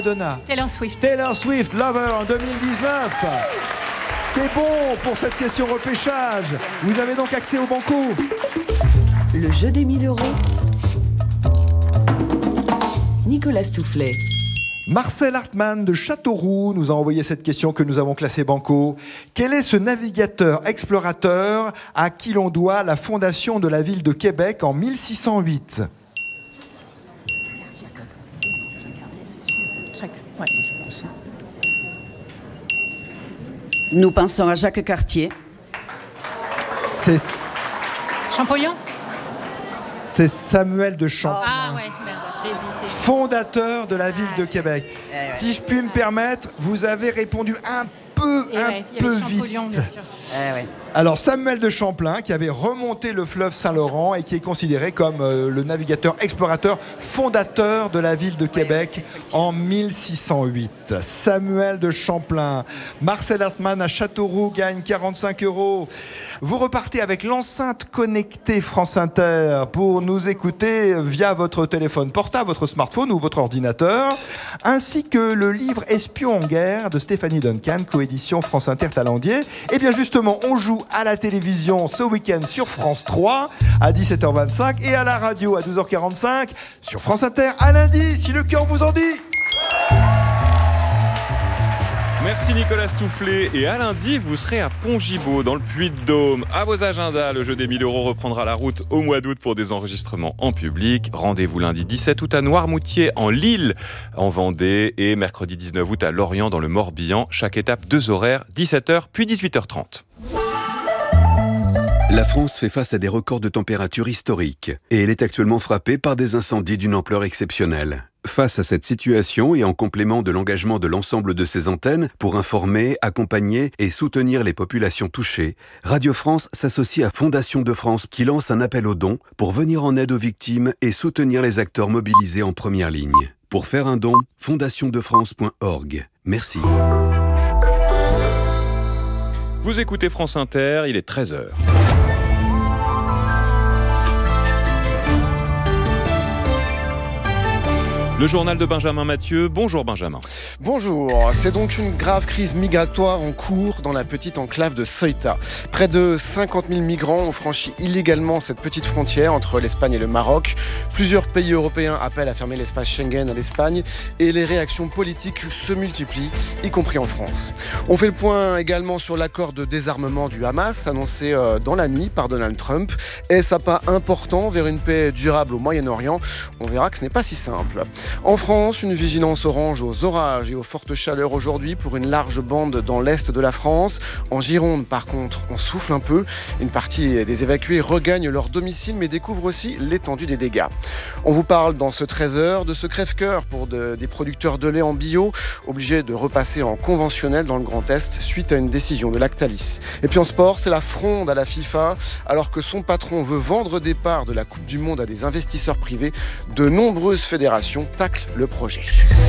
Madonna. Taylor Swift, Lover en 2019. C'est bon pour cette question repêchage. Vous avez donc accès au banco. Le jeu des 1000 €. Nicolas Stoufflet. Marcel Hartmann de Châteauroux nous a envoyé cette question que nous avons classée banco. Quel est ce navigateur explorateur à qui l'on doit la fondation de la ville de Québec en 1608 ? Nous pensons à Jacques Cartier. C'est Champollion. C'est Samuel de Champlain. Ah ouais, merde, j'ai hésité. Fondateur de la ville de Québec. Si je puis me permettre, vous avez répondu un peu vite. Bien sûr. Alors Samuel de Champlain, qui avait remonté le fleuve Saint-Laurent et qui est considéré comme le navigateur explorateur fondateur de la ville de Québec en 1608. Samuel de Champlain. Marcel Hartmann à Châteauroux gagne 45 €. Vous repartez avec l'enceinte connectée France Inter pour nous écouter via votre téléphone portable, votre smartphone ou votre ordinateur, ainsi que le livre Espion en guerre de Stéphanie Duncan, coédition France Inter Talendier. Et bien justement, on joue à la télévision ce week-end sur France 3 à 17h25 et à la radio à 12h45 sur France Inter à lundi, si le cœur vous en dit. Merci Nicolas Stoufflet. Et à lundi, vous serez à Pont-Gibaud, dans le Puy-de-Dôme. À vos agendas, le jeu des 1000 € reprendra la route au mois d'août pour des enregistrements en public. Rendez-vous lundi 17 août à Noirmoutier, en Lille, en Vendée, et mercredi 19 août à Lorient, dans le Morbihan. Chaque étape, 2 horaires, 17h puis 18h30. La France fait face à des records de température historiques et elle est actuellement frappée par des incendies d'une ampleur exceptionnelle. Face à cette situation et en complément de l'engagement de l'ensemble de ses antennes pour informer, accompagner et soutenir les populations touchées, Radio France s'associe à Fondation de France qui lance un appel aux dons pour venir en aide aux victimes et soutenir les acteurs mobilisés en première ligne. Pour faire un don, fondationdefrance.org. Merci. Vous écoutez France Inter, il est 13h. Le journal de Benjamin Mathieu. Bonjour Benjamin. Bonjour. C'est donc une grave crise migratoire en cours dans la petite enclave de Ceuta. Près de 50 000 migrants ont franchi illégalement cette petite frontière entre l'Espagne et le Maroc. Plusieurs pays européens appellent à fermer l'espace Schengen à l'Espagne et les réactions politiques se multiplient, y compris en France. On fait le point également sur l'accord de désarmement du Hamas annoncé dans la nuit par Donald Trump. Est-ce un pas important vers une paix durable au Moyen-Orient ? On verra que ce n'est pas si simple. En France, une vigilance orange aux orages et aux fortes chaleurs aujourd'hui pour une large bande dans l'est de la France. En Gironde, par contre, on souffle un peu. Une partie des évacués regagnent leur domicile mais découvrent aussi l'étendue des dégâts. On vous parle dans ce 13h de ce crève-cœur pour des producteurs de lait en bio, obligés de repasser en conventionnel dans le Grand Est suite à une décision de Lactalis. Et puis en sport, c'est la fronde à la FIFA. Alors que son patron veut vendre des parts de la Coupe du Monde à des investisseurs privés, de nombreuses fédérations taclent le projet.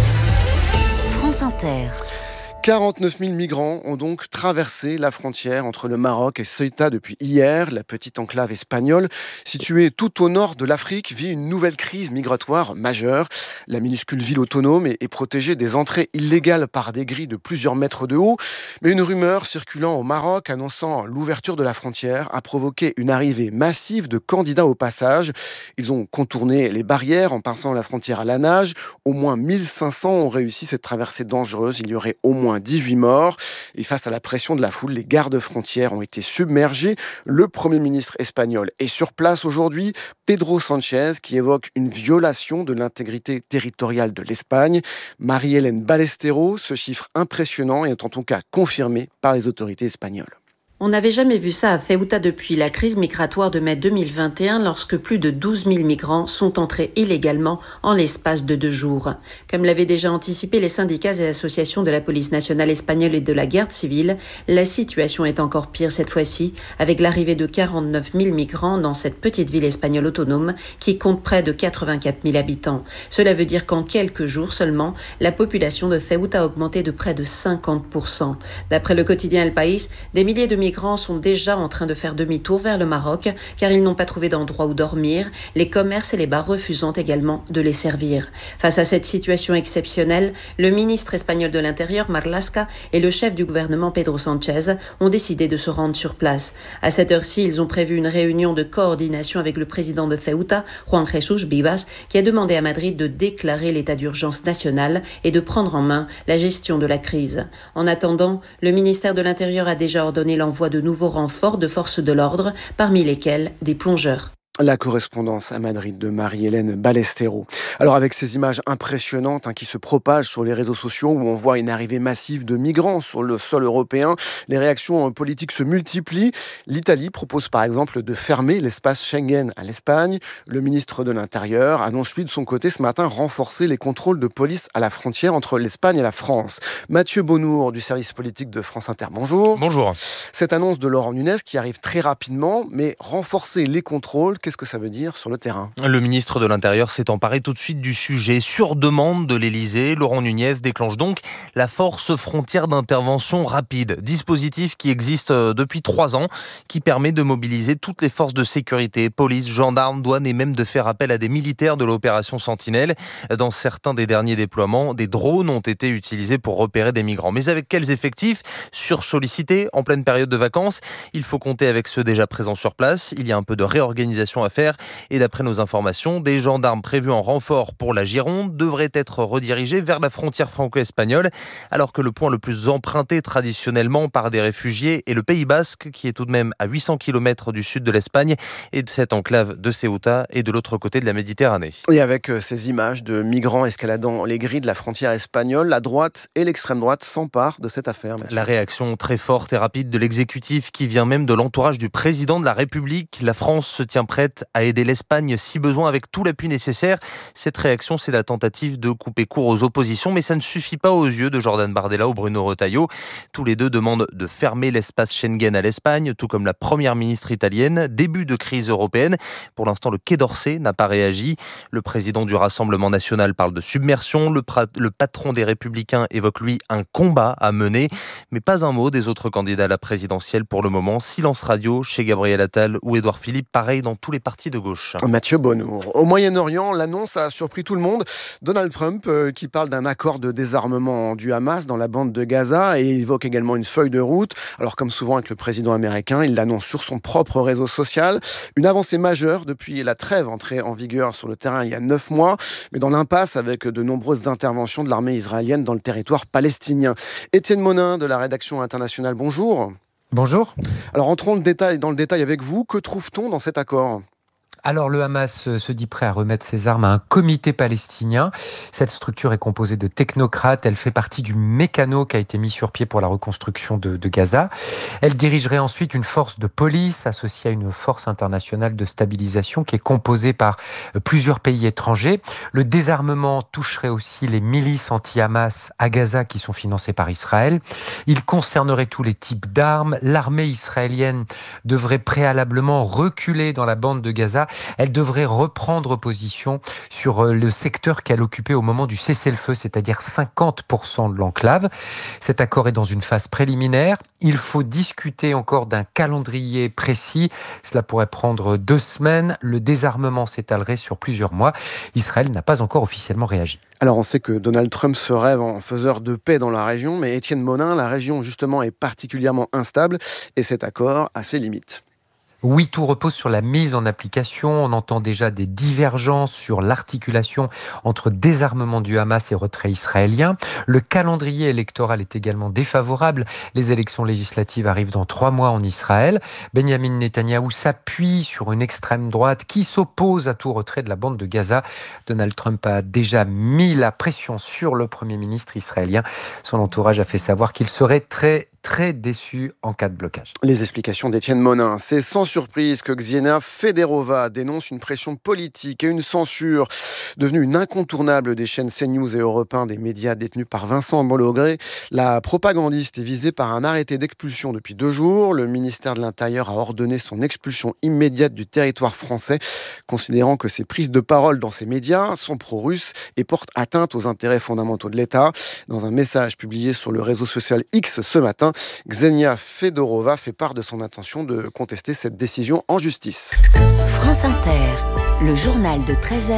France Inter. 49 000 migrants ont donc traversé la frontière entre le Maroc et Ceuta depuis hier. La petite enclave espagnole, située tout au nord de l'Afrique, vit une nouvelle crise migratoire majeure. La minuscule ville autonome est protégée des entrées illégales par des grilles de plusieurs mètres de haut. Mais une rumeur circulant au Maroc annonçant l'ouverture de la frontière a provoqué une arrivée massive de candidats au passage. Ils ont contourné les barrières en passant la frontière à la nage. Au moins 1500 ont réussi cette traversée dangereuse. Il y aurait au moins 18 morts. Et face à la pression de la foule, les gardes-frontières ont été submergés. Le Premier ministre espagnol est sur place aujourd'hui, Pedro Sánchez, qui évoque une violation de l'intégrité territoriale de l'Espagne. Marie-Hélène Ballesteros, ce chiffre impressionnant est en tout cas confirmé par les autorités espagnoles. On n'avait jamais vu ça à Ceuta depuis la crise migratoire de mai 2021, lorsque plus de 12 000 migrants sont entrés illégalement en l'espace de 2 jours. Comme l'avaient déjà anticipé les syndicats et associations de la police nationale espagnole et de la garde civile, la situation est encore pire cette fois-ci, avec l'arrivée de 49 000 migrants dans cette petite ville espagnole autonome qui compte près de 84 000 habitants. Cela veut dire qu'en quelques jours seulement, la population de Ceuta a augmenté de près de 50%. D'après le quotidien El País, des milliers de migrants migrants sont déjà en train de faire demi-tour vers le Maroc car ils n'ont pas trouvé d'endroit où dormir, les commerces et les bars refusant également de les servir. Face à cette situation exceptionnelle, le ministre espagnol de l'Intérieur, Marlaska, et le chef du gouvernement, Pedro Sánchez, ont décidé de se rendre sur place. À cette heure-ci, ils ont prévu une réunion de coordination avec le président de Ceuta, Juan Jesús Vivas, qui a demandé à Madrid de déclarer l'état d'urgence national et de prendre en main la gestion de la crise. En attendant, le ministère de l'Intérieur a déjà ordonné l'envoi de nouveaux renforts de forces de l'ordre, parmi lesquels des plongeurs. La correspondance à Madrid de Marie-Hélène Ballestero. Alors avec ces images impressionnantes qui se propagent sur les réseaux sociaux où on voit une arrivée massive de migrants sur le sol européen, les réactions politiques se multiplient. L'Italie propose par exemple de fermer l'espace Schengen à l'Espagne. Le ministre de l'Intérieur annonce lui de son côté ce matin renforcer les contrôles de police à la frontière entre l'Espagne et la France. Mathieu Bonnour du service politique de France Inter, bonjour. Bonjour. Cette annonce de Laurent Nunez qui arrive très rapidement, mais renforcer les contrôles, qu'est-ce que ça veut dire sur le terrain ? Le ministre de l'Intérieur s'est emparé tout de suite du sujet. Sur demande de l'Élysée, Laurent Nunez déclenche donc la force frontière d'intervention rapide. Dispositif qui existe depuis 3 ans, qui permet de mobiliser toutes les forces de sécurité, police, gendarmes, douane et même de faire appel à des militaires de l'opération Sentinelle. Dans certains des derniers déploiements, des drones ont été utilisés pour repérer des migrants. Mais avec quels effectifs ? Sursollicités en pleine période de vacances. Il faut compter avec ceux déjà présents sur place. Il y a un peu de réorganisation à faire et d'après nos informations, des gendarmes prévus en renfort pour la Gironde devraient être redirigés vers la frontière franco-espagnole alors que le point le plus emprunté traditionnellement par des réfugiés est le Pays Basque qui est tout de même à 800 km du sud de l'Espagne et de cette enclave de Ceuta et de l'autre côté de la Méditerranée. Et avec ces images de migrants escaladant les grilles de la frontière espagnole, la droite et l'extrême droite s'emparent de cette affaire. Mathieu. La réaction très forte et rapide de l'exécutif qui vient même de l'entourage du président de la République. La France se tient prête à aider l'Espagne si besoin avec tout l'appui nécessaire. Cette réaction, c'est la tentative de couper court aux oppositions, mais ça ne suffit pas aux yeux de Jordan Bardella ou Bruno Retailleau. Tous les deux demandent de fermer l'espace Schengen à l'Espagne, tout comme la première ministre italienne. Début de crise européenne. Pour l'instant, le Quai d'Orsay n'a pas réagi. Le président du Rassemblement national parle de submersion. Le patron des Républicains évoque, lui, un combat à mener. Mais pas un mot des autres candidats à la présidentielle pour le moment. Silence radio chez Gabriel Attal ou Édouard Philippe. Pareil dans tous les partis de gauche. Mathieu Bonnour. Au Moyen-Orient, l'annonce a surpris tout le monde. Donald Trump qui parle d'un accord de désarmement du Hamas dans la bande de Gaza et évoque également une feuille de route. Alors comme souvent avec le président américain, il l'annonce sur son propre réseau social. Une avancée majeure depuis la trêve entrée en vigueur sur le terrain il y a 9 mois, mais dans l'impasse avec de nombreuses interventions de l'armée israélienne dans le territoire palestinien. Étienne Monin de la rédaction internationale, bonjour. Bonjour. Alors entrons dans le détail avec vous. Que trouve-t-on dans cet accord ? Alors le Hamas se dit prêt à remettre ses armes à un comité palestinien. Cette structure est composée de technocrates. Elle fait partie du mécano qui a été mis sur pied pour la reconstruction de Gaza. Elle dirigerait ensuite une force de police associée à une force internationale de stabilisation qui est composée par plusieurs pays étrangers. Le désarmement toucherait aussi les milices anti-Hamas à Gaza qui sont financées par Israël. Il concernerait tous les types d'armes. L'armée israélienne devrait préalablement reculer dans la bande de Gaza. Elle devrait reprendre position sur le secteur qu'elle occupait au moment du cessez-le-feu, c'est-à-dire 50% de l'enclave. Cet accord est dans une phase préliminaire. Il faut discuter encore d'un calendrier précis. Cela pourrait prendre 2 semaines. Le désarmement s'étalerait sur plusieurs mois. Israël n'a pas encore officiellement réagi. Alors on sait que Donald Trump se rêve en faiseur de paix dans la région, mais Étienne Monin, la région justement est particulièrement instable et cet accord a ses limites. Oui, tout repose sur la mise en application. On entend déjà des divergences sur l'articulation entre désarmement du Hamas et retrait israélien. Le calendrier électoral est également défavorable. Les élections législatives arrivent dans 3 mois en Israël. Benjamin Netanyahou s'appuie sur une extrême droite qui s'oppose à tout retrait de la bande de Gaza. Donald Trump a déjà mis la pression sur le Premier ministre israélien. Son entourage a fait savoir qu'il serait très déçu en cas de blocage. Les explications d'Étienne Monin. C'est sans surprise que Xiena Federova dénonce une pression politique et une censure devenue une incontournable des chaînes CNews et Europe 1, des médias détenus par Vincent Mollogré. La propagandiste est visée par un arrêté d'expulsion depuis 2 jours. Le ministère de l'Intérieur a ordonné son expulsion immédiate du territoire français, considérant que ses prises de parole dans ces médias sont pro-russes et portent atteinte aux intérêts fondamentaux de l'État. Dans un message publié sur le réseau social X ce matin, Berlin. Ksenia Fedorova fait part de son intention de contester cette décision en justice. France Inter, le journal de 13h,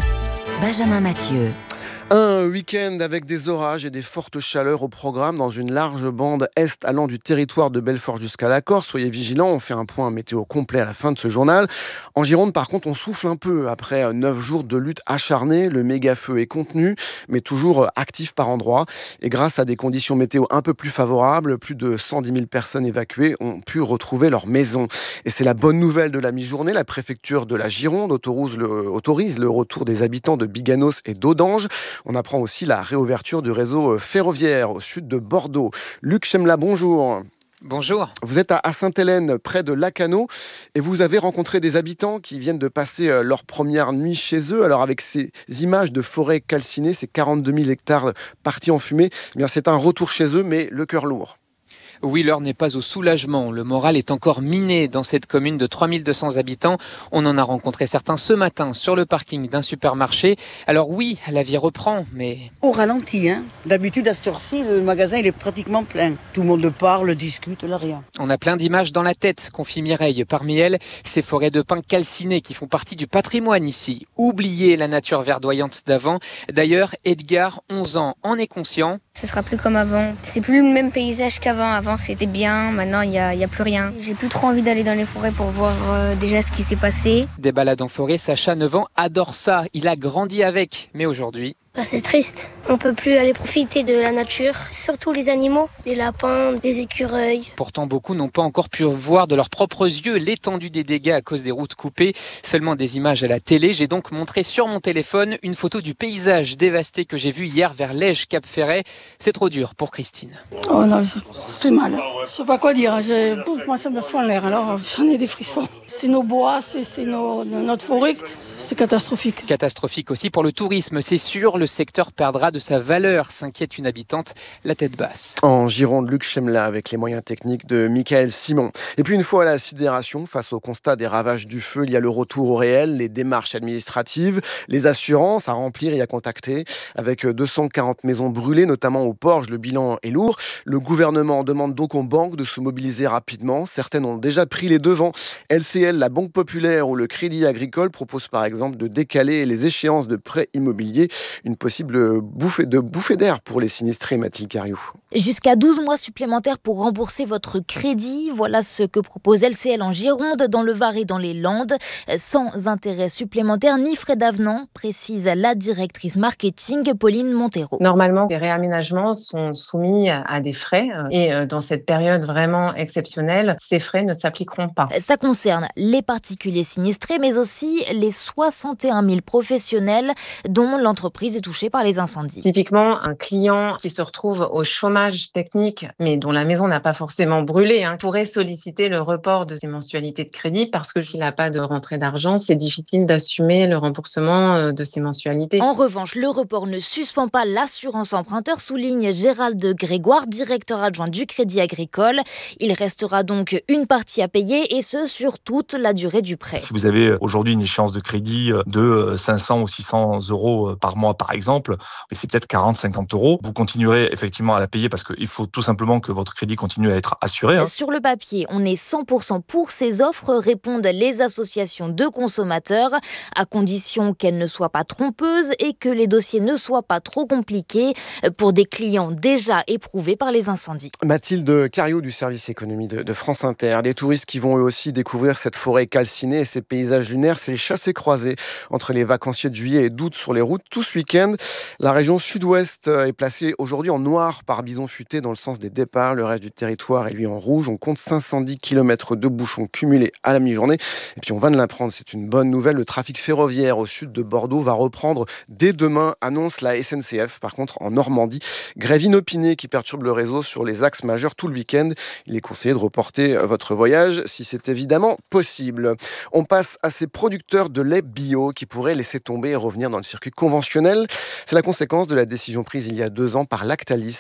Benjamin Mathieu. Un week-end avec des orages et des fortes chaleurs au programme dans une large bande est allant du territoire de Belfort jusqu'à la Corse. Soyez vigilants, on fait un point météo complet à la fin de ce journal. En Gironde, par contre, on souffle un peu. Après 9 jours de lutte acharnée, le méga-feu est contenu, mais toujours actif par endroits. Et grâce à des conditions météo un peu plus favorables, plus de 110 000 personnes évacuées ont pu retrouver leur maison. Et c'est la bonne nouvelle de la mi-journée. La préfecture de la Gironde autorise le retour des habitants de Biganos et d'Audange. On apprend aussi la réouverture du réseau ferroviaire au sud de Bordeaux. Luc Chemla, bonjour. Bonjour. Vous êtes à Sainte-Hélène, près de Lacanau, et vous avez rencontré des habitants qui viennent de passer leur première nuit chez eux. Alors avec ces images de forêt calcinée, ces 42 000 hectares partis en fumée, eh bien c'est un retour chez eux, mais le cœur lourd. Oui, l'heure n'est pas au soulagement. Le moral est encore miné dans cette commune de 3200 habitants. On en a rencontré certains ce matin sur le parking d'un supermarché. Alors oui, la vie reprend, mais... Au ralenti, hein. D'habitude, à cette heure-ci, le magasin il est pratiquement plein. Tout le monde parle, discute, là rien. On a plein d'images dans la tête, confie Mireille. Parmi elles, ces forêts de pins calcinés qui font partie du patrimoine ici. Oubliez la nature verdoyante d'avant. D'ailleurs, Edgar, 11 ans, en est conscient. Ce sera plus comme avant. C'est plus le même paysage qu'avant. Avant, c'était bien. Maintenant, il y a plus rien. J'ai plus trop envie d'aller dans les forêts pour voir déjà ce qui s'est passé. Des balades en forêt, Sacha, 9 ans, adore ça. Il a grandi avec. Mais aujourd'hui... C'est triste. On peut plus aller profiter de la nature. Surtout les animaux, des lapins, des écureuils. Pourtant, beaucoup n'ont pas encore pu voir de leurs propres yeux l'étendue des dégâts à cause des routes coupées. Seulement des images à la télé. J'ai donc montré sur mon téléphone une photo du paysage dévasté que j'ai vu hier vers Lège-Cap-Ferret. C'est trop dur pour Christine. Oh là, ça fait mal. Je sais pas quoi dire. Moi, ça me fout en l'air. Alors, j'en ai des frissons. C'est nos bois, c'est notre forêt. C'est catastrophique. Catastrophique aussi pour le tourisme, c'est sûr. Le secteur perdra de sa valeur, s'inquiète une habitante, la tête basse. En Gironde, Luc Chemla avec les moyens techniques de Michael Simon. Et puis une fois à la sidération, face au constat des ravages du feu, il y a le retour au réel, les démarches administratives, les assurances à remplir et à contacter. Avec 240 maisons brûlées, notamment au Porge, le bilan est lourd. Le gouvernement demande donc aux banques de se mobiliser rapidement. Certaines ont déjà pris les devants. LCL, la Banque Populaire ou le Crédit Agricole proposent par exemple de décaler les échéances de prêts immobiliers. Une possible bouffée d'air pour les sinistrés, Mathilde Cariou. Jusqu'à 12 mois supplémentaires pour rembourser votre crédit. Voilà ce que propose LCL en Gironde, dans le Var et dans les Landes. Sans intérêt supplémentaire ni frais d'avenant, précise la directrice marketing Pauline Montero. Normalement, les réaménagements sont soumis à des frais et dans cette période vraiment exceptionnelle, ces frais ne s'appliqueront pas. Ça concerne les particuliers sinistrés, mais aussi les 61 000 professionnels dont l'entreprise est touchée par les incendies. Typiquement, un client qui se retrouve au chômage technique, mais dont la maison n'a pas forcément brûlé, pourrait solliciter le report de ses mensualités de crédit parce que s'il n'a pas de rentrée d'argent, c'est difficile d'assumer le remboursement de ses mensualités. En revanche, le report ne suspend pas l'assurance emprunteur, souligne Gérald Grégoire, directeur adjoint du Crédit Agricole. Il restera donc une partie à payer et ce sur toute la durée du prêt. Si vous avez aujourd'hui une échéance de crédit de 500 ou 600 euros par mois, par exemple, mais c'est peut-être 40-50 euros. Vous continuerez effectivement à la payer parce qu'il faut tout simplement que votre crédit continue à être assuré. Sur le papier, on est 100% pour ces offres, répondent les associations de consommateurs, à condition qu'elles ne soient pas trompeuses et que les dossiers ne soient pas trop compliqués pour des clients déjà éprouvés par les incendies. Mathilde Cariou du service économie de France Inter. Des touristes qui vont eux aussi découvrir cette forêt calcinée et ces paysages lunaires, c'est les chassés-croisés entre les vacanciers de juillet et d'août sur les routes tout ce week-end. La région sud-ouest est placée aujourd'hui en noir par bison futé dans le sens des départs. Le reste du territoire est lui en rouge. On compte 510 km de bouchons cumulés à la mi-journée. Et puis on vient de l'apprendre, c'est une bonne nouvelle. Le trafic ferroviaire au sud de Bordeaux va reprendre dès demain, annonce la SNCF. Par contre, en Normandie, grève inopinée qui perturbe le réseau sur les axes majeurs tout le week-end. Il est conseillé de reporter votre voyage si c'est évidemment possible. On passe à ces producteurs de lait bio qui pourraient laisser tomber et revenir dans le circuit conventionnel. C'est la conséquence de la décision prise il y a 2 ans par Lactalis, géant du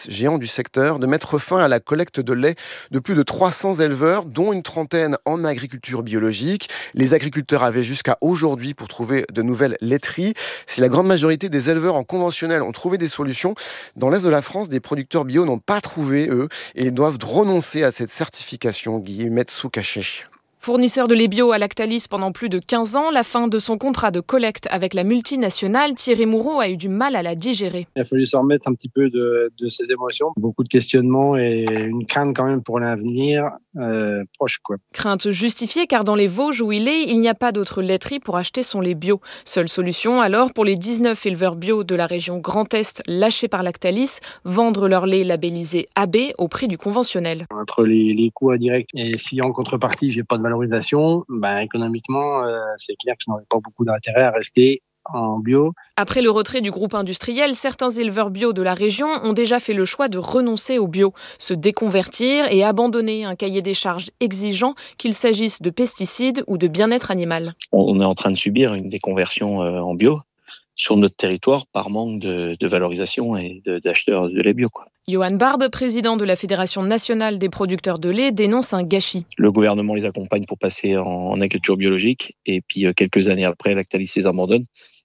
secteur de mettre fin à la collecte de lait de plus de 300 éleveurs, dont une trentaine en agriculture biologique. Les agriculteurs avaient jusqu'à aujourd'hui pour trouver de nouvelles laiteries. Si la grande majorité des éleveurs en conventionnel ont trouvé des solutions, dans l'Est de la France, des producteurs bio n'ont pas trouvé, eux, et ils doivent renoncer à cette certification. Guillemette Soukaché. Fournisseur de lait bio à Lactalis pendant plus de 15 ans, la fin de son contrat de collecte avec la multinationale, Thierry Moureau a eu du mal à la digérer. Il a fallu s'en remettre un petit peu de ses émotions. Beaucoup de questionnements et une crainte quand même pour l'avenir proche, quoi. Crainte justifiée car dans les Vosges où il est, il n'y a pas d'autre laiterie pour acheter son lait bio. Seule solution alors pour les 19 éleveurs bio de la région Grand Est lâchés par Lactalis, vendre leur lait labellisé AB au prix du conventionnel. Entre les coûts indirects et si en contrepartie j'ai pas de valorisation, économiquement c'est clair que je n'aurais pas beaucoup d'intérêt à rester en bio. Après le retrait du groupe industriel, certains éleveurs bio de la région ont déjà fait le choix de renoncer au bio, se déconvertir et abandonner un cahier des charges exigeant, qu'il s'agisse de pesticides ou de bien-être animal. On est en train de subir une déconversion en bio sur notre territoire par manque de valorisation et d'acheteurs de lait bio, quoi. Johan Barbe, président de la Fédération nationale des producteurs de lait, dénonce un gâchis. Le gouvernement les accompagne pour passer en agriculture biologique et puis quelques années après, Lactalis les abandonne.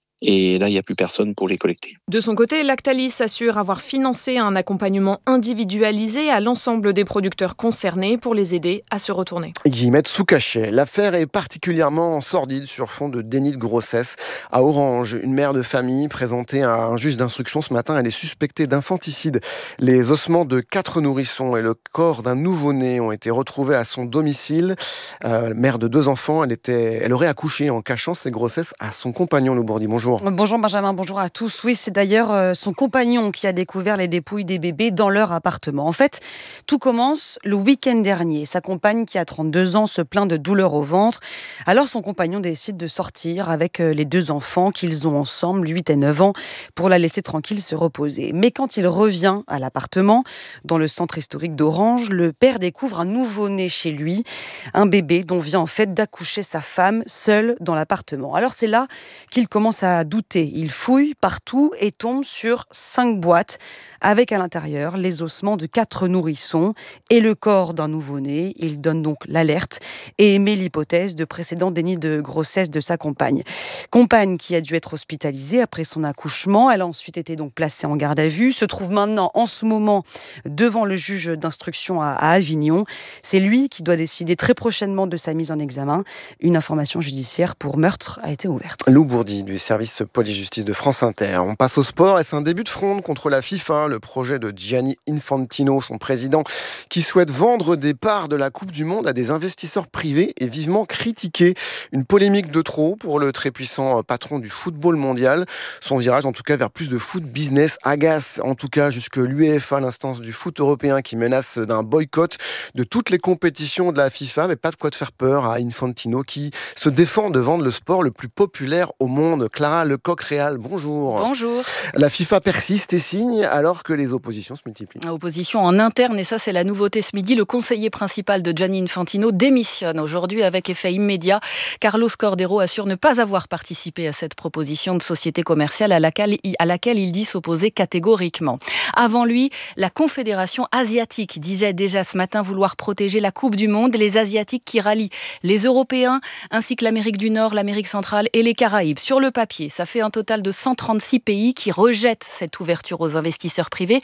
Et là, il n'y a plus personne pour les collecter. De son côté, Lactalis assure avoir financé un accompagnement individualisé à l'ensemble des producteurs concernés pour les aider à se retourner. Guillemette Soukaché. L'affaire est particulièrement sordide sur fond de déni de grossesse. À Orange, une mère de famille présentée à un juge d'instruction ce matin, elle est suspectée d'infanticide. Les ossements de 4 nourrissons et le corps d'un nouveau-né ont été retrouvés à son domicile. Mère de 2 enfants, elle aurait accouché en cachant ses grossesses à son compagnon. Loubourdi, bonjour. Bonjour Benjamin, bonjour à tous. Oui, c'est d'ailleurs son compagnon qui a découvert les dépouilles des bébés dans leur appartement. En fait, tout commence le week-end dernier. Sa compagne, qui a 32 ans, se plaint de douleurs au ventre. Alors son compagnon décide de sortir avec les 2 enfants qu'ils ont ensemble, 8 et 9 ans, pour la laisser tranquille se reposer. Mais quand il revient à l'appartement, dans le centre historique d'Orange, le père découvre un nouveau-né chez lui, un bébé dont vient en fait d'accoucher sa femme seule dans l'appartement. Alors c'est là qu'il commence à douter. Il fouille partout et tombe sur 5 boîtes avec à l'intérieur les ossements de 4 nourrissons et le corps d'un nouveau-né. Il donne donc l'alerte et émet l'hypothèse de précédent déni de grossesse de sa compagne. Compagne qui a dû être hospitalisée après son accouchement. Elle a ensuite été donc placée en garde à vue, se trouve maintenant en ce moment devant le juge d'instruction à Avignon. C'est lui qui doit décider très prochainement de sa mise en examen. Une information judiciaire pour meurtre a été ouverte. Loubourdi du service police-justice de France Inter. On passe au sport et c'est un début de fronde contre la FIFA, le projet de Gianni Infantino, son président, qui souhaite vendre des parts de la Coupe du Monde à des investisseurs privés et vivement critiqué. Une polémique de trop pour le très puissant patron du football mondial. Son virage, en tout cas, vers plus de foot business agace, en tout cas, jusque l'UEFA, l'instance du foot européen, qui menace d'un boycott de toutes les compétitions de la FIFA, mais pas de quoi de faire peur à Infantino, qui se défend de vendre le sport le plus populaire au monde. Clara Lecoq-Réal, bonjour. Bonjour. La FIFA persiste et signe alors que les oppositions se multiplient. Opposition en interne, et ça c'est la nouveauté ce midi. Le conseiller principal de Gianni Infantino démissionne aujourd'hui avec effet immédiat. Carlos Cordero assure ne pas avoir participé à cette proposition de société commerciale à laquelle il dit s'opposer catégoriquement. Avant lui, la Confédération asiatique disait déjà ce matin vouloir protéger la Coupe du Monde. Les Asiatiques qui rallient les Européens ainsi que l'Amérique du Nord, l'Amérique centrale et les Caraïbes. Sur le papier, ça fait un total de 136 pays qui rejettent cette ouverture aux investisseurs privés.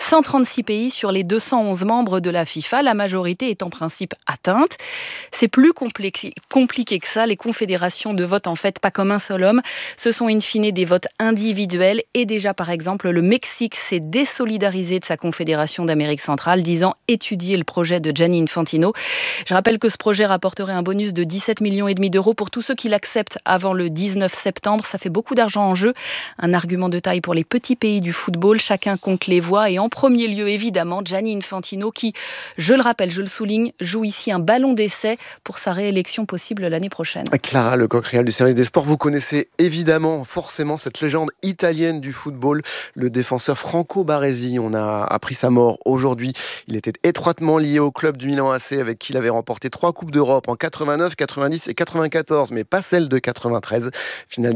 136 pays sur les 211 membres de la FIFA, la majorité est en principe atteinte. C'est plus compliqué que ça. Les confédérations de vote, en fait, pas comme un seul homme. Ce sont in fine des votes individuels. Et déjà, par exemple, le Mexique s'est désolidarisé de sa confédération d'Amérique centrale, disant étudier le projet de Gianni Infantino. Je rappelle que ce projet rapporterait un bonus de 17,5 millions d'euros pour tous ceux qui l'acceptent avant le 19 septembre. Ça fait beaucoup d'argent en jeu. Un argument de taille pour les petits pays du football. Chacun compte les voix. Et en premier lieu, évidemment, Gianni Infantino qui, je le rappelle, je le souligne, joue ici un ballon d'essai pour sa réélection possible l'année prochaine. Clara Lecoq-Réal du service des sports. Vous connaissez évidemment, forcément, cette légende italienne du football, le défenseur Franco Baresi. On a appris sa mort aujourd'hui. Il était étroitement lié au club du Milan AC avec qui il avait remporté 3 Coupes d'Europe en 89, 90 et 94, mais pas celle de 93. Finale gagnée par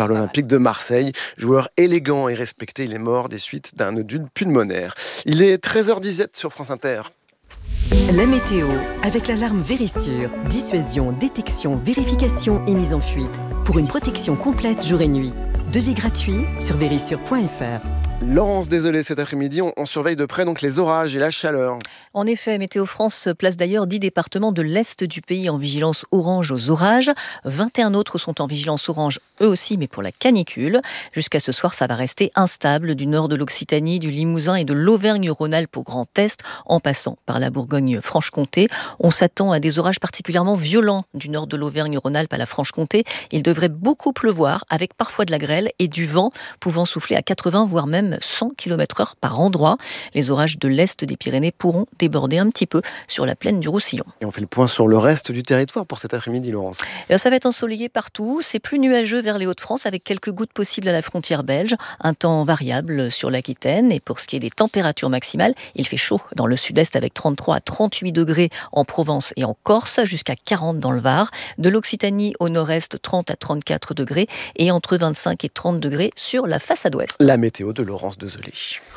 par l'Olympique de Marseille. Joueur élégant et respecté, il est mort des suites d'un nodule pulmonaire. Il est 13h17 sur France Inter. La météo, avec l'alarme Vérissure. Dissuasion, détection, vérification et mise en fuite. Pour une protection complète jour et nuit. Devis gratuit sur vérissure.fr. Laurence, désolé, cet après-midi, on surveille de près donc les orages et la chaleur. En effet, Météo France place d'ailleurs 10 départements de l'Est du pays en vigilance orange aux orages. 21 autres sont en vigilance orange, eux aussi, mais pour la canicule. Jusqu'à ce soir, ça va rester instable du nord de l'Occitanie, du Limousin et de l'Auvergne-Rhône-Alpes au Grand Est, en passant par la Bourgogne-Franche-Comté. On s'attend à des orages particulièrement violents du nord de l'Auvergne-Rhône-Alpes à la Franche-Comté. Il devrait beaucoup pleuvoir, avec parfois de la grêle et du vent pouvant souffler à 80 voire même 100 km/h par endroit. Les orages de l'Est des Pyrénées pourront déborder un petit peu sur la plaine du Roussillon. Et on fait le point sur le reste du territoire pour cet après-midi, Laurence. Ça va être ensoleillé partout. C'est plus nuageux vers les Hauts-de-France avec quelques gouttes possibles à la frontière belge. Un temps variable sur l'Aquitaine. Et pour ce qui est des températures maximales, il fait chaud dans le sud-est avec 33 à 38 degrés en Provence et en Corse, jusqu'à 40 dans le Var. De l'Occitanie au nord-est, 30 à 34 degrés et entre 25 et 30 degrés sur la façade ouest. La météo de Laurence Desolé.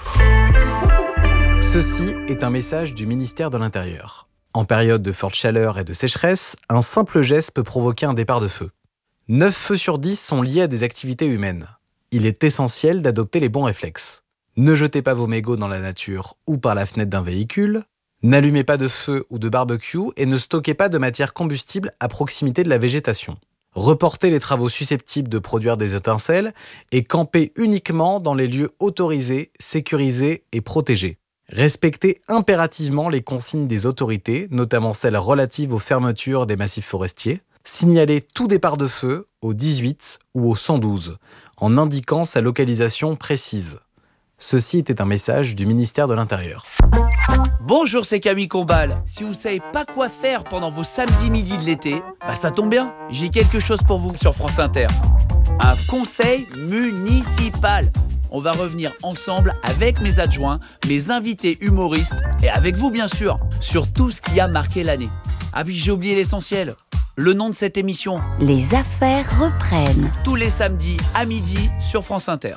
Ceci est un message du ministère de l'Intérieur. En période de forte chaleur et de sécheresse, un simple geste peut provoquer un départ de feu. 9 feux sur 10 sont liés à des activités humaines. Il est essentiel d'adopter les bons réflexes. Ne jetez pas vos mégots dans la nature ou par la fenêtre d'un véhicule. N'allumez pas de feu ou de barbecue et ne stockez pas de matière combustible à proximité de la végétation. Reportez les travaux susceptibles de produire des étincelles et campez uniquement dans les lieux autorisés, sécurisés et protégés. Respectez impérativement les consignes des autorités, notamment celles relatives aux fermetures des massifs forestiers. Signalez tout départ de feu au 18 ou au 112, en indiquant sa localisation précise. Ceci était un message du ministère de l'Intérieur. Bonjour, c'est Camille Combal. Si vous savez pas quoi faire pendant vos samedis midi de l'été, ça tombe bien, j'ai quelque chose pour vous sur France Inter. Un conseil municipal. On va revenir ensemble avec mes adjoints, mes invités humoristes et avec vous bien sûr, sur tout ce qui a marqué l'année. Ah oui, j'ai oublié l'essentiel. Le nom de cette émission. Les affaires reprennent. Tous les samedis à midi sur France Inter.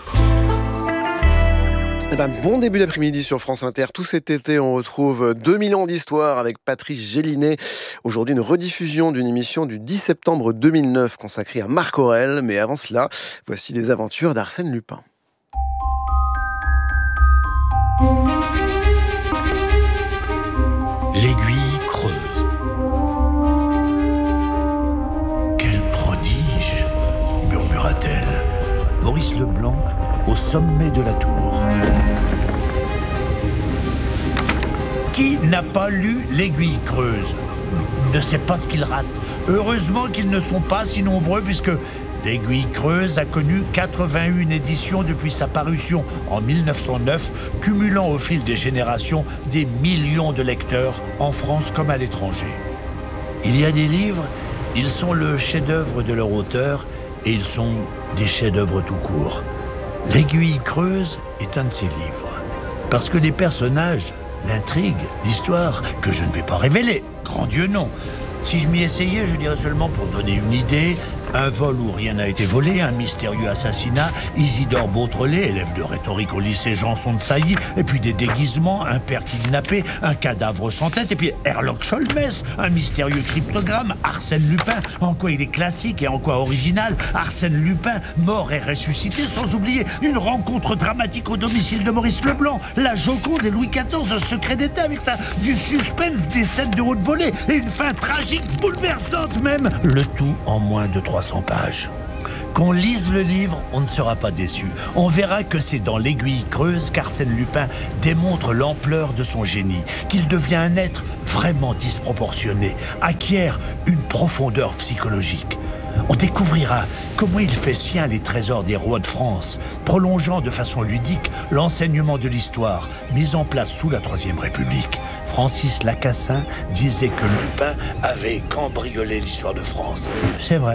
Bon début d'après-midi sur France Inter. Tout cet été, on retrouve 2000 ans d'histoire avec Patrice Gélinet. Aujourd'hui, une rediffusion d'une émission du 10 septembre 2009 consacrée à Marc Aurèle. Mais avant cela, voici les aventures d'Arsène Lupin. L'aiguille creuse. Quel prodige, murmura-t-elle. Maurice Leblanc, au sommet de la tour. Qui n'a pas lu L'Aiguille creuse ne sait pas ce qu'il rate. Heureusement qu'ils ne sont pas si nombreux puisque L'Aiguille creuse a connu 81 éditions depuis sa parution en 1909, cumulant au fil des générations des millions de lecteurs en France comme à l'étranger. Il y a des livres, ils sont le chef-d'œuvre de leur auteur et ils sont des chefs-d'œuvre tout court. L'Aiguille creuse est un de ces livres. Parce que les personnages, l'intrigue, l'histoire, que je ne vais pas révéler, grand Dieu non. Si je m'y essayais, je dirais seulement pour donner une idée, un vol où rien n'a été volé, un mystérieux assassinat, Isidore Beautrelet, élève de rhétorique au lycée Janson de Sailly, et puis des déguisements, un père kidnappé, un cadavre sans tête, et puis Herlock Sholmès, un mystérieux cryptogramme, Arsène Lupin, en quoi il est classique et en quoi original, Arsène Lupin, mort et ressuscité, sans oublier une rencontre dramatique au domicile de Maurice Leblanc, la Joconde et Louis XIV, un secret d'État avec ça, du suspense, des scènes de haute volée, et une fin tragique, bouleversante même, le tout en moins de 300 pages. Qu'on lise le livre, on ne sera pas déçu. On verra que c'est dans L'Aiguille creuse qu'Arsène Lupin démontre l'ampleur de son génie, qu'il devient un être vraiment disproportionné, acquiert une profondeur psychologique. On découvrira comment il fait sien les trésors des rois de France, prolongeant de façon ludique l'enseignement de l'histoire mis en place sous la Troisième République. Francis Lacassin disait que Lupin avait cambriolé l'histoire de France. C'est vrai,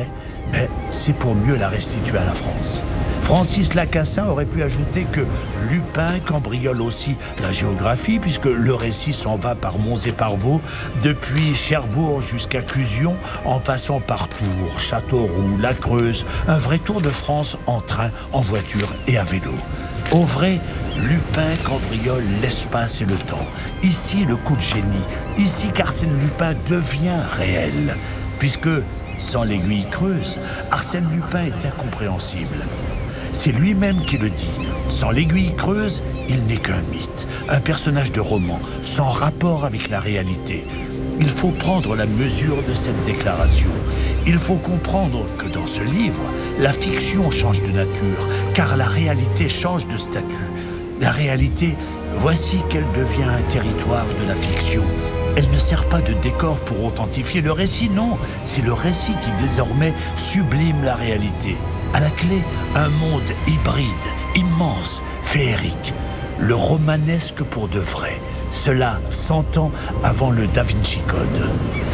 mais c'est pour mieux la restituer à la France. Francis Lacassin aurait pu ajouter que Lupin cambriole aussi la géographie, puisque le récit s'en va par monts et par vaux, depuis Cherbourg jusqu'à Clusion, en passant par Tours, Châteauroux, la Creuse, un vrai tour de France en train, en voiture et à vélo. Au vrai, Lupin cambriole l'espace et le temps. Ici, le coup de génie. Ici qu'Arsène Lupin devient réel, puisque sans l'aiguille creuse, Arsène Lupin est incompréhensible. C'est lui-même qui le dit. Sans l'aiguille creuse, il n'est qu'un mythe, un personnage de roman, sans rapport avec la réalité. Il faut prendre la mesure de cette déclaration. Il faut comprendre que dans ce livre, la fiction change de nature, car la réalité change de statut. La réalité, voici qu'elle devient un territoire de la fiction. Elle ne sert pas de décor pour authentifier le récit, non. C'est le récit qui désormais sublime la réalité. À la clé, un monde hybride, immense, féerique. Le romanesque pour de vrai. Cela 100 ans avant le Da Vinci Code.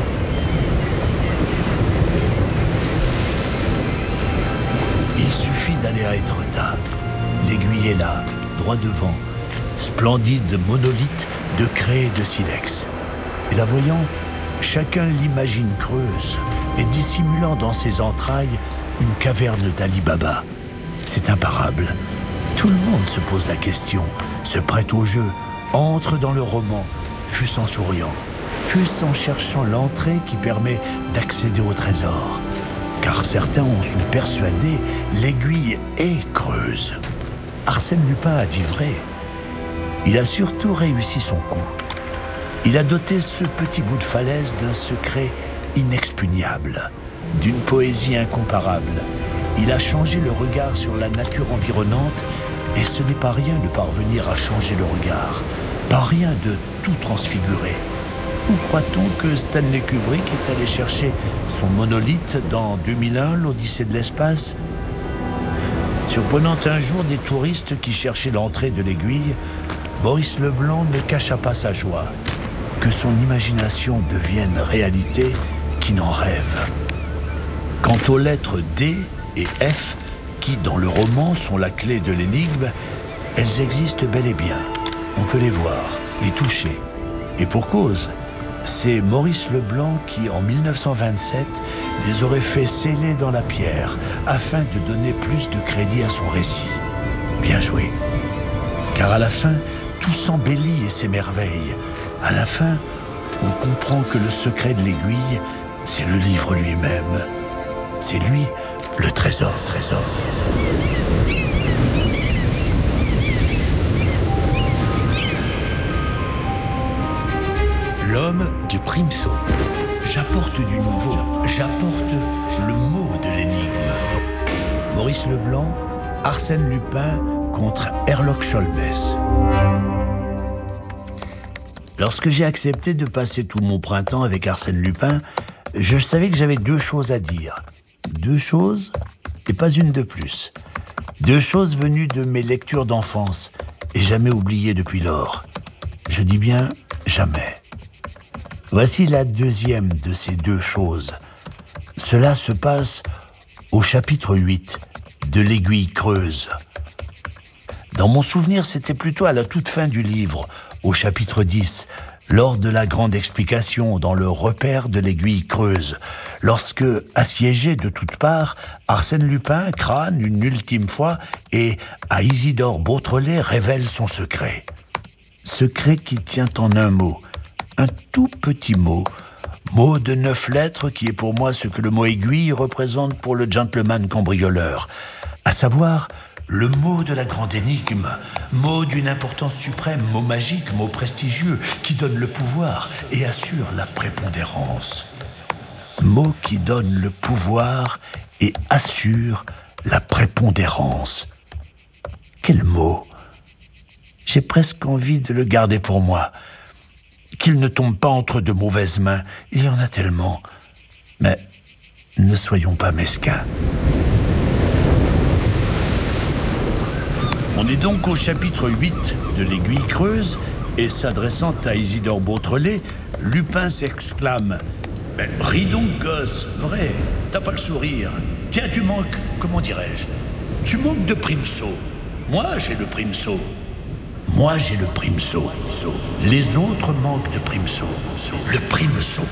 Il suffit d'aller à Étretat. L'aiguille est là, droit devant. Splendide monolithe de craie et de silex. Et la voyant, chacun l'imagine creuse et dissimulant dans ses entrailles une caverne d'Ali Baba. C'est imparable. Tout le monde se pose la question, se prête au jeu, entre dans le roman, fût-ce en souriant, fût-ce en cherchant l'entrée qui permet d'accéder au trésor. Car certains en sont persuadés, l'aiguille est creuse. Arsène Lupin a dit vrai. Il a surtout réussi son coup. Il a doté ce petit bout de falaise d'un secret inexpugnable, d'une poésie incomparable. Il a changé le regard sur la nature environnante, et ce n'est pas rien de parvenir à changer le regard, pas rien de tout transfigurer. Où croit-on que Stanley Kubrick est allé chercher son monolithe dans 2001, l'Odyssée de l'espace ? Surprenant un jour des touristes qui cherchaient l'entrée de l'aiguille, Maurice Leblanc ne cacha pas sa joie. Que son imagination devienne réalité, qui n'en rêve. Quant aux lettres D et F, qui dans le roman sont la clé de l'énigme, elles existent bel et bien. On peut les voir, les toucher. Et pour cause, c'est Maurice Leblanc qui, en 1927, les aurait fait sceller dans la pierre, afin de donner plus de crédit à son récit. Bien joué. Car à la fin, tout s'embellit et s'émerveille. À la fin, on comprend que le secret de l'aiguille, c'est le livre lui-même. C'est lui, le trésor. L'homme du Primso. J'apporte du nouveau, j'apporte le mot de l'énigme. Maurice Leblanc, Arsène Lupin contre Herlock Sholmès. Lorsque j'ai accepté de passer tout mon printemps avec Arsène Lupin, je savais que j'avais 2 choses à dire. 2 choses et pas une de plus. 2 choses venues de mes lectures d'enfance et jamais oubliées depuis lors. Je dis bien jamais. Voici la deuxième de ces 2 choses. Cela se passe au chapitre 8 de l'Aiguille creuse. Dans mon souvenir, c'était plutôt à la toute fin du livre, au chapitre 10, lors de la grande explication dans le repère de l'Aiguille creuse, lorsque, assiégé de toutes parts, Arsène Lupin crâne une ultime fois et, à Isidore Beautrelet, révèle son secret. Secret qui tient en un mot, un tout petit mot de 9 lettres qui est pour moi ce que le mot aiguille représente pour le gentleman cambrioleur, à savoir le mot de la grande énigme, mot d'une importance suprême, mot magique, mot prestigieux, qui donne le pouvoir et assure la prépondérance. Mot qui donne le pouvoir et assure la prépondérance. Quel mot! J'ai presque envie de le garder pour moi. Qu'il ne tombe pas entre de mauvaises mains, il y en a tellement. Mais ne soyons pas mesquins. On est donc au chapitre 8 de l'Aiguille creuse, et s'adressant à Isidore Beautrelet, Lupin s'exclame « Ris donc, gosse, vrai, t'as pas le sourire !» Tiens, tu manques, comment dirais-je, tu manques de Primso. Moi, j'ai le Primso. Moi, j'ai le Primso. Les autres manquent de Primso. Le Primso.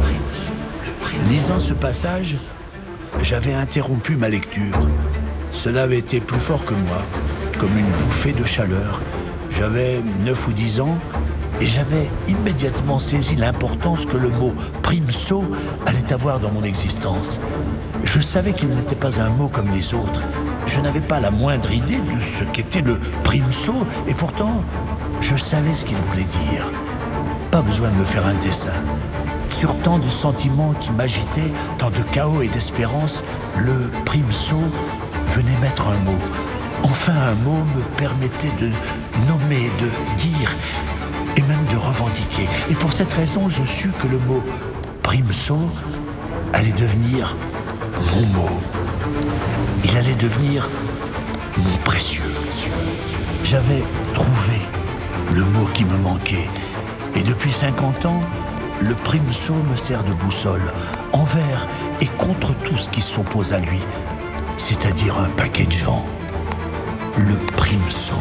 Lisant ce passage, j'avais interrompu ma lecture. Cela avait été plus fort que moi, comme une bouffée de chaleur. J'avais 9 ou 10 ans et j'avais immédiatement saisi l'importance que le mot Primso allait avoir dans mon existence. Je savais qu'il n'était pas un mot comme les autres. Je n'avais pas la moindre idée de ce qu'était le Primso et pourtant, je savais ce qu'il voulait dire. Pas besoin de me faire un dessin. Sur tant de sentiments qui m'agitaient, tant de chaos et d'espérance, le Primso venait mettre un mot. Enfin, un mot me permettait de nommer, de dire et même de revendiquer. Et pour cette raison, je sus que le mot Primso allait devenir mon mot. Il allait devenir mon précieux. J'avais trouvé le mot qui me manquait. Et depuis 50 ans, le Primso me sert de boussole, envers et contre tout ce qui s'oppose à lui, c'est-à-dire un paquet de gens. Le Primso.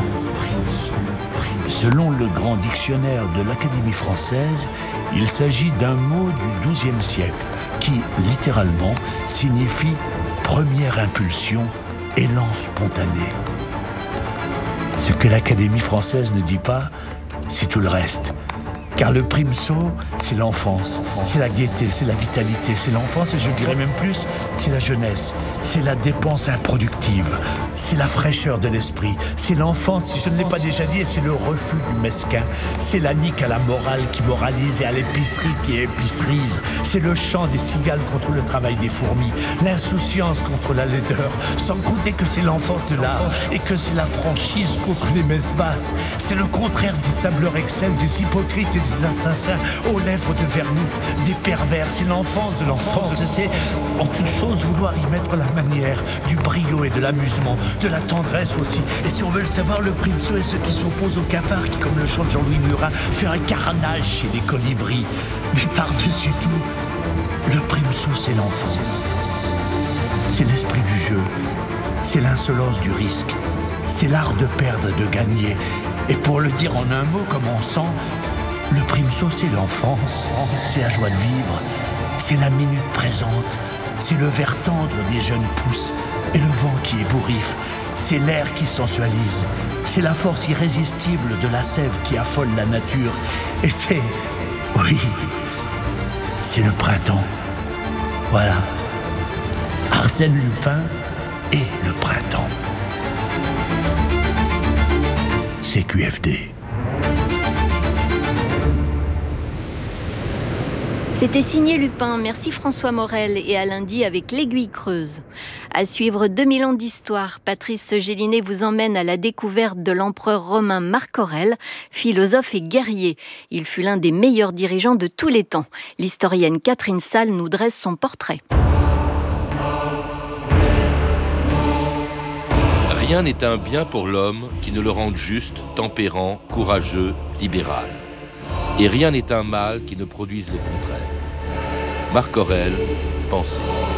Selon le grand dictionnaire de l'Académie française, il s'agit d'un mot du XIIe siècle qui, littéralement, signifie première impulsion, élan spontané. Ce que l'Académie française ne dit pas, c'est tout le reste. Car le Primso, c'est l'enfance, c'est la gaieté, c'est la vitalité, c'est l'enfance et je dirais même plus, c'est la jeunesse, c'est la dépense improductive, c'est la fraîcheur de l'esprit, c'est l'enfance, si je ne l'ai pas déjà dit, et c'est le refus du mesquin, c'est la nique à la morale qui moralise et à l'épicerie qui épicerise, c'est le chant des cigales contre le travail des fourmis, l'insouciance contre la laideur, sans compter que c'est l'enfance de l'art et que c'est la franchise contre les messes basses, c'est le contraire des tableurs Excel, des hypocrites et des assassins aux lèvres de vermouth, des pervers, c'est l'enfance de l'enfance, c'est en toute chose vouloir y mettre la manière, du brio et de l'amusement, de la tendresse aussi. Et si on veut le savoir, le Primso est ce qui s'oppose au cafard qui, comme le chante Jean-Louis Murat, fait un carnage chez les colibris. Mais par-dessus tout, le Primso c'est l'enfance. C'est l'esprit du jeu, c'est l'insolence du risque, c'est l'art de perdre et de gagner. Et pour le dire en un mot comme en 100, le Primso, c'est l'enfance, c'est la joie de vivre, c'est la minute présente, c'est le vert tendre des jeunes pousses et le vent qui ébouriffe, c'est l'air qui sensualise, c'est la force irrésistible de la sève qui affole la nature, et c'est, oui, c'est le printemps. Voilà, Arsène Lupin et le printemps. CQFD. C'était signé Lupin. Merci François Morel et à lundi avec l'Aiguille Creuse. À suivre 2000 ans d'histoire, Patrice Gélinet vous emmène à la découverte de l'empereur romain Marc Aurèle, philosophe et guerrier. Il fut l'un des meilleurs dirigeants de tous les temps. L'historienne Catherine Salle nous dresse son portrait. Rien n'est un bien pour l'homme qui ne le rende juste, tempérant, courageux, libéral. Et rien n'est un mal qui ne produise le contraire. Marc Aurèle, Pensée.